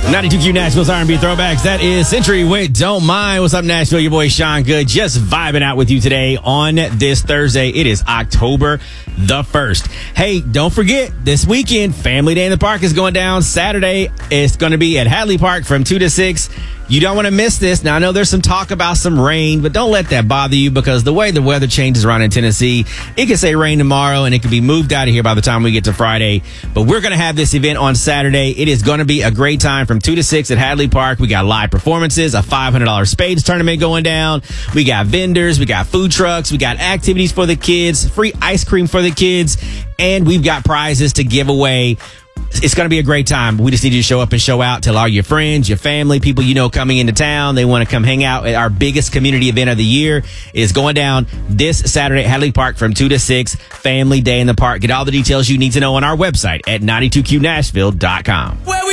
92Q Nashville's R&B Throwbacks. That is Century with Don't Mind. What's up, Nashville? Your boy Sean Good. Just vibing out with you today on this Thursday. It is October the 1st. Hey, don't forget, this weekend, Family Day in the Park is going down Saturday. It's going to be at Hadley Park from 2 to 6. You don't want to miss this. Now, I know there's some talk about some rain, but don't let that bother you because the way the weather changes around in Tennessee, it could say rain tomorrow and it could be moved out of here by the time we get to Friday. But we're going to have this event on Saturday. It is going to be a great time from 2 to 6 at Hadley Park. We got live performances, a $500 spades tournament going down. We got vendors, we got food trucks, we got activities for the kids, free ice cream for the kids, and we've got prizes to give away. It's going to be a great time. We just need you to show up and show out. Tell all your friends, your family, people you know coming into town. They want to come hang out at our biggest community event of the year. Is going down this Saturday at Hadley Park from 2 to 6. Family Day in the Park. Get all the details you need to know on our website at 92qnashville.com.